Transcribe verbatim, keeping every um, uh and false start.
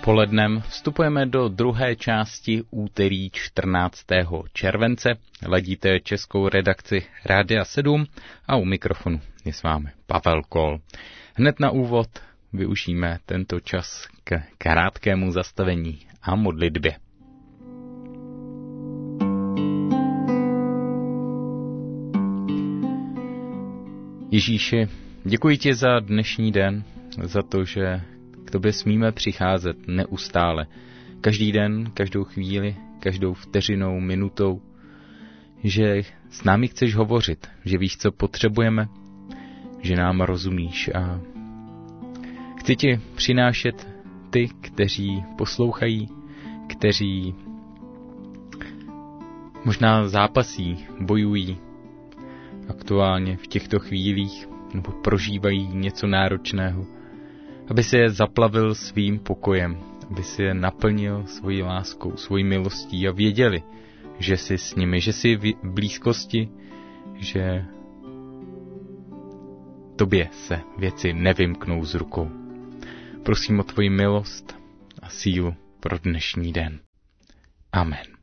Polednem vstupujeme do druhé části úterý čtrnáctého července. Ladíte českou redakci Rádia sedm a u mikrofonu je s vámi Pavel Kol. Hned na úvod využijeme tento čas k krátkému zastavení a modlitbě. Ježíši, děkuji ti za dnešní den, za to, že k tobě smíme přicházet neustále. Každý den, každou chvíli, každou vteřinou, minutou, že s námi chceš hovořit, že víš, co potřebujeme, že nám rozumíš a chci ti přinášet ty, kteří poslouchají, kteří možná zápasí, bojují aktuálně v těchto chvílích nebo prožívají něco náročného, aby si je zaplavil svým pokojem, aby si je naplnil svojí láskou, svojí milostí a věděli, že jsi s nimi, že jsi v blízkosti, že tobě se věci nevymknou z rukou. Prosím o tvoji milost a sílu pro dnešní den. Amen.